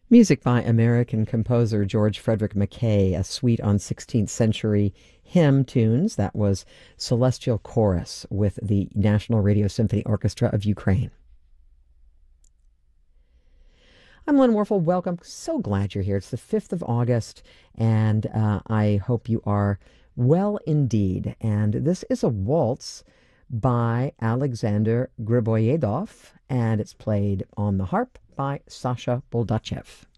Music by American composer George Frederick Mackay, a suite on 16th century hymn tunes. That was Celestial Chorus with the National Radio Symphony Orchestra of Ukraine. I'm Lynn Warfel. Welcome. So glad you're here. It's the 5th of August, and I hope you are well indeed. And this is a waltz by Alexander Griboyedov, and it's played on the harp by Sasha Boldachev.